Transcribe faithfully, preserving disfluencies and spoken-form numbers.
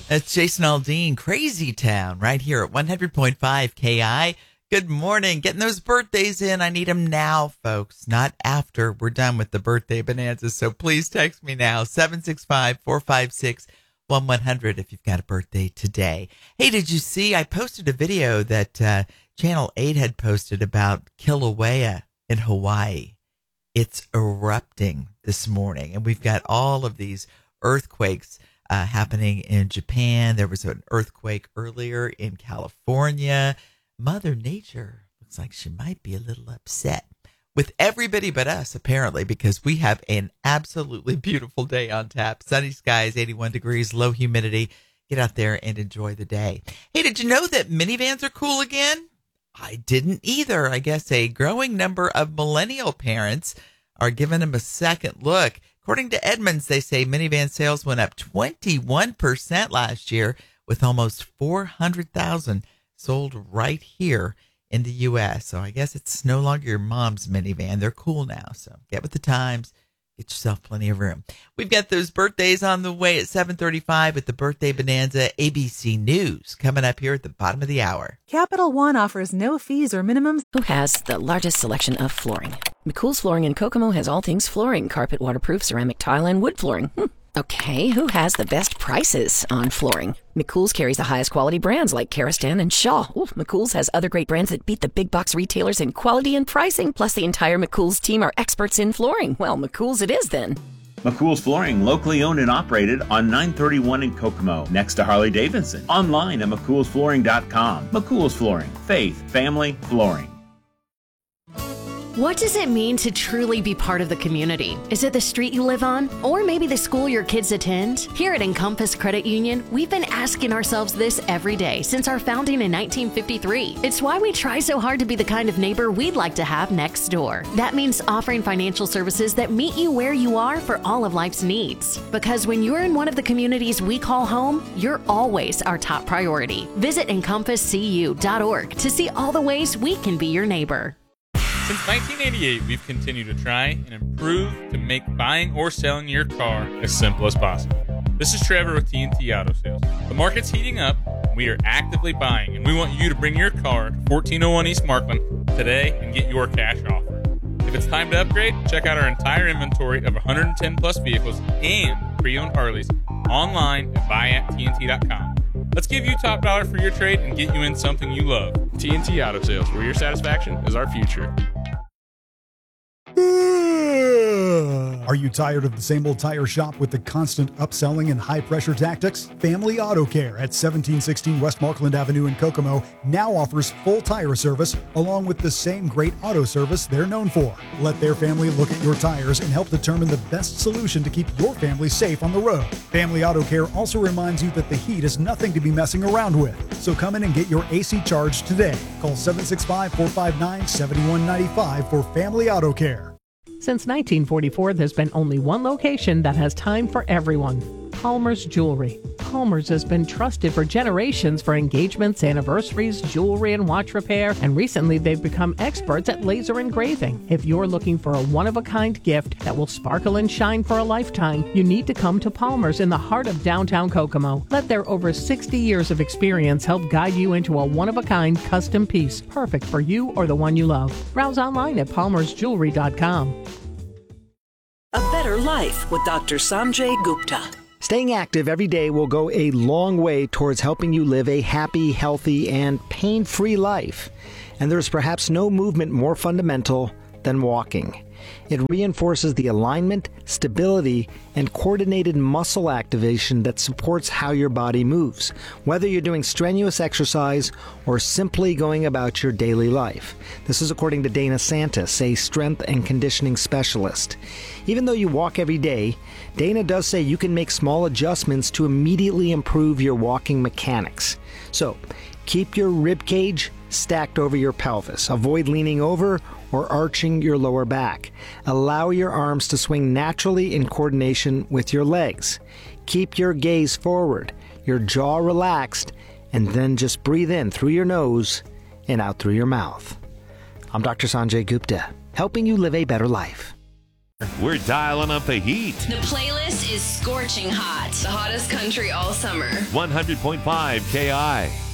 That's Jason Aldean, Crazy Town, right here at one hundred point five K I. Good morning. Getting those birthdays in. I need them now, folks, not after we're done with the birthday bonanza. So please text me now, seven six five, four five six, one one zero zero if you've got a birthday today. Hey, did you see I posted a video that uh, Channel eight had posted about Kilauea in Hawaii? It's erupting this morning, and we've got all of these earthquakes Uh, happening in Japan. There was an earthquake earlier in California. Mother Nature looks like she might be a little upset with everybody but us, apparently, because we have an absolutely beautiful day on tap. Sunny skies, eighty-one degrees, low humidity. Get out there and enjoy the day. Hey, did you know that minivans are cool again? I didn't either. I guess a growing number of millennial parents are giving them a second look. According to Edmunds, they say minivan sales went up twenty-one percent last year, with almost four hundred thousand sold right here in the U S. So I guess it's no longer your mom's minivan. They're cool now. So get with the times. Get yourself plenty of room. We've got those birthdays on the way at seven thirty-five with the Birthday Bonanza. A B C News coming up here at the bottom of the hour. Capital One offers no fees or minimums. Who has the largest selection of flooring? McCool's Flooring in Kokomo has all things flooring, carpet, waterproof, ceramic tile, and wood flooring. Hm. Okay, who has the best prices on flooring? McCool's carries the highest quality brands like Karastan and Shaw. Ooh, McCool's has other great brands that beat the big box retailers in quality and pricing. Plus, the entire McCool's team are experts in flooring. Well, McCool's it is then. McCool's Flooring, locally owned and operated on nine thirty-one in Kokomo, next to Harley Davidson. Online at mccool's flooring dot com. McCool's Flooring, faith, family, flooring. What does it mean to truly be part of the community? Is it the street you live on? Or maybe the school your kids attend? Here at Encompass Credit Union, we've been asking ourselves this every day since our founding in nineteen fifty-three. It's why we try so hard to be the kind of neighbor we'd like to have next door. That means offering financial services that meet you where you are for all of life's needs. Because when you're in one of the communities we call home, you're always our top priority. Visit encompass c u dot org to see all the ways we can be your neighbor. Since nineteen eighty-eight, we've continued to try and improve to make buying or selling your car as simple as possible. This is Trevor with T N T Auto Sales. The market's heating up. We are actively buying, and we want you to bring your car to fourteen oh one East Markland today and get your cash offer. If it's time to upgrade, check out our entire inventory of one hundred ten plus vehicles and pre-owned Harleys online at buy at T N T dot com. Let's give you top dollar for your trade and get you in something you love. T N T Auto Sales, where your satisfaction is our future. Are you tired of the same old tire shop with the constant upselling and high-pressure tactics? Family Auto Care at seventeen sixteen West Markland Avenue in Kokomo now offers full tire service along with the same great auto service they're known for. Let their family look at your tires and help determine the best solution to keep your family safe on the road. Family Auto Care also reminds you that the heat is nothing to be messing around with. So come in and get your A C charged today. Call seven six five, four five nine, seven one nine five for Family Auto Care. Since nineteen forty-four, there's been only one location that has time for everyone: Palmer's Jewelry. Palmer's has been trusted for generations for engagements, anniversaries, jewelry, and watch repair, and recently they've become experts at laser engraving. If you're looking for a one-of-a-kind gift that will sparkle and shine for a lifetime, you need to come to Palmer's in the heart of downtown Kokomo. Let their over sixty years of experience help guide you into a one-of-a-kind custom piece, perfect for you or the one you love. Browse online at palmers jewelry dot com. A better life with Doctor Sanjay Gupta. Staying active every day will go a long way towards helping you live a happy, healthy, and pain-free life. And there's perhaps no movement more fundamental than walking. It reinforces the alignment, stability, and coordinated muscle activation that supports how your body moves, whether you're doing strenuous exercise or simply going about your daily life. This is according to Dana Santis, a strength and conditioning specialist. Even though you walk every day, Dana does say you can make small adjustments to immediately improve your walking mechanics. So, keep your rib cage stacked over your pelvis. Avoid leaning over or arching your lower back. Allow your arms to swing naturally in coordination with your legs. Keep your gaze forward, your jaw relaxed, and then just breathe in through your nose and out through your mouth. I'm Doctor Sanjay Gupta, helping you live a better life. We're dialing up the heat. The playlist This is Scorching Hot, the hottest country all summer. one hundred point five K I.